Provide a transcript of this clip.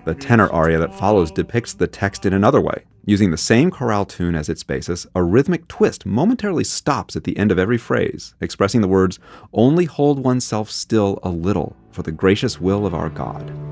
The tenor aria that follows depicts the text in another way. Using the same chorale tune as its basis, a rhythmic twist momentarily stops at the end of every phrase, expressing the words, "Only hold oneself still a little for the gracious will of our God."